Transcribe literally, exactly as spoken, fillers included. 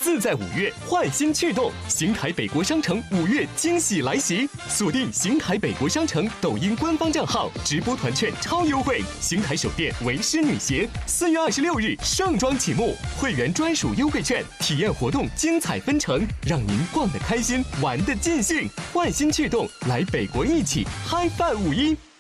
自在五月，焕新趣动，邢台北国商城五月惊喜来袭，锁定邢台北国商城抖音官方账号，直播团券超优惠，邢台首店为师女鞋，四月二十六日盛装启幕，会员专属优惠券，体验活动精彩纷呈，让您逛得开心，玩得尽兴。焕新趣动，来北国一起嗨饭五一。